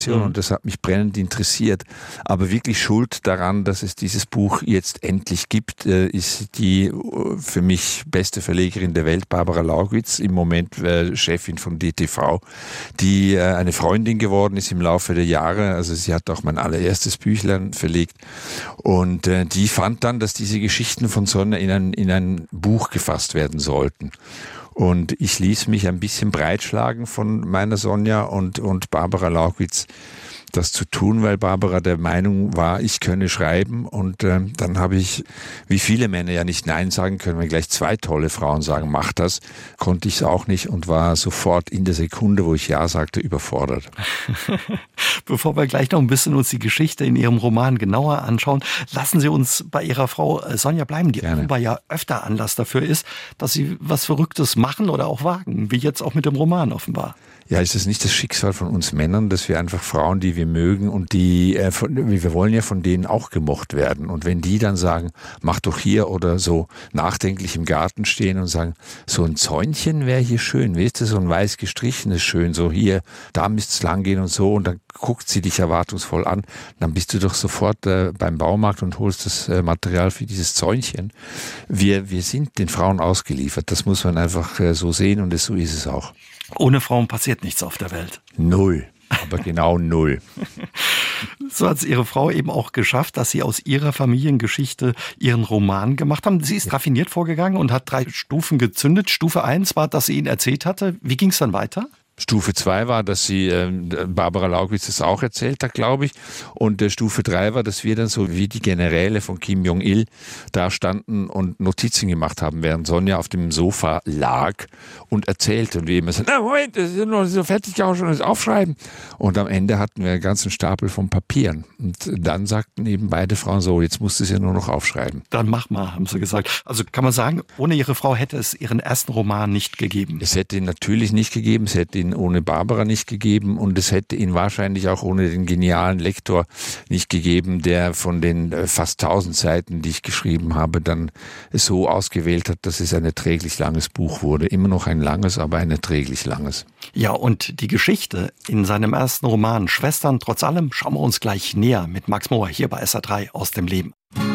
Und das hat mich brennend interessiert. Aber wirklich schuld daran, dass es dieses Buch jetzt endlich gibt, ist die für mich beste Verlegerin der Welt, Barbara Laugwitz, im Moment Chefin von DTV, die eine Freundin geworden ist im Laufe der Jahre. Also sie hat auch mein allererstes Büchlein verlegt. Und die fand dann, dass diese Geschichten von Sonja in ein Buch gefasst werden sollten. Und ich ließ mich ein bisschen breitschlagen von meiner Sonja und Barbara Laugwitz, das zu tun, weil Barbara der Meinung war, ich könne schreiben. Und dann habe ich, wie viele Männer ja nicht Nein sagen können, wenn gleich 2 tolle Frauen sagen, mach das, konnte ich es auch nicht und war sofort in der Sekunde, wo ich Ja sagte, überfordert. Bevor wir gleich noch ein bisschen uns die Geschichte in Ihrem Roman genauer anschauen, lassen Sie uns bei Ihrer Frau Sonja bleiben, die offenbar ja öfter Anlass dafür ist, dass Sie was Verrücktes machen oder auch wagen, wie jetzt auch mit dem Roman offenbar. Ja, ist es nicht das Schicksal von uns Männern, dass wir einfach Frauen, die wir mögen und wir wollen ja von denen auch gemocht werden. Und wenn die dann sagen, mach doch hier oder so nachdenklich im Garten stehen und sagen, so ein Zäunchen wäre hier schön, weißt du, so ein weiß gestrichenes schön, so hier, da müsst's lang gehen und so, und dann guckt sie dich erwartungsvoll an, dann bist du doch sofort beim Baumarkt und holst das Material für dieses Zäunchen. Wir sind den Frauen ausgeliefert, das muss man einfach so sehen, und so ist es auch. Ohne Frauen passiert nichts auf der Welt. 0, aber genau 0. So hat es Ihre Frau eben auch geschafft, dass Sie aus Ihrer Familiengeschichte Ihren Roman gemacht haben. Sie ist raffiniert vorgegangen und hat 3 Stufen gezündet. Stufe 1 war, dass sie ihn erzählt hatte. Wie ging es dann weiter? Stufe 2 war, dass sie Barbara Laugwitz das auch erzählt hat, glaube ich. Und Stufe 3 war, dass wir dann so wie die Generäle von Kim Jong-il da standen und Notizen gemacht haben, während Sonja auf dem Sofa lag und erzählte. Und wir immer so, Moment, das ist noch so fertig, auch schon das Aufschreiben. Und am Ende hatten wir einen ganzen Stapel von Papieren. Und dann sagten eben beide Frauen so, jetzt musst du es ja nur noch aufschreiben. Dann mach mal, haben sie gesagt. Also kann man sagen, ohne Ihre Frau hätte es Ihren ersten Roman nicht gegeben? Es hätte ihn natürlich nicht gegeben, es hätte ihn ohne Barbara nicht gegeben, und es hätte ihn wahrscheinlich auch ohne den genialen Lektor nicht gegeben, der von den fast 1000 Seiten, die ich geschrieben habe, dann so ausgewählt hat, dass es ein erträglich langes Buch wurde. Immer noch ein langes, aber ein erträglich langes. Ja, und die Geschichte in seinem ersten Roman Schwestern trotz allem schauen wir uns gleich näher mit Max Mohr hier bei SA3 aus dem Leben.